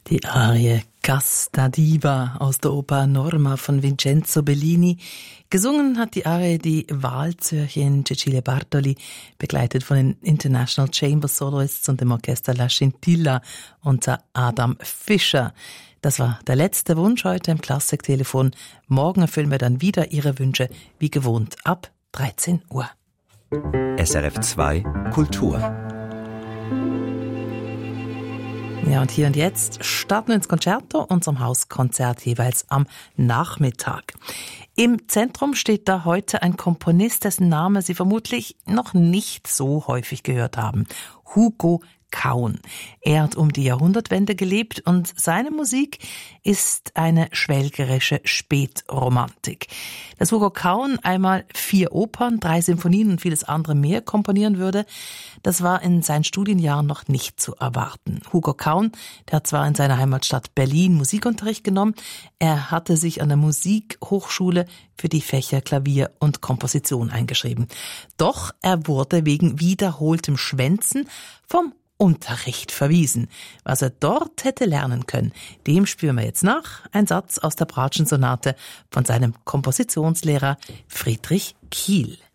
Die Arie Casta Diva aus der Oper Norma von Vincenzo Bellini. Gesungen hat die Arie die Wahlzürchin Cecilia Bartoli, begleitet von den International Chamber Soloists und dem Orchester La Scintilla unter Adam Fischer. Das war der letzte Wunsch heute im Klassiktelefon. Morgen erfüllen wir dann wieder Ihre Wünsche, wie gewohnt, ab 13 Uhr. SRF 2 Kultur. Ja, und hier und jetzt starten wir ins Concerto, unserem Hauskonzert jeweils am Nachmittag. Im Zentrum steht da heute ein Komponist, dessen Name Sie vermutlich noch nicht so häufig gehört haben. Hugo Caun. Er hat um die Jahrhundertwende gelebt und seine Musik ist eine schwelgerische Spätromantik. Dass Hugo Caun einmal 4 Opern, 3 Sinfonien und vieles andere mehr komponieren würde, das war in seinen Studienjahren noch nicht zu erwarten. Hugo Caun, der hat zwar in seiner Heimatstadt Berlin Musikunterricht genommen, er hatte sich an der Musikhochschule für die Fächer Klavier und Komposition eingeschrieben. Doch er wurde wegen wiederholtem Schwänzen vom Unterricht verwiesen. Was er dort hätte lernen können, dem spüren wir jetzt nach. Ein Satz aus der Bratschen-Sonate von seinem Kompositionslehrer Friedrich Kiel.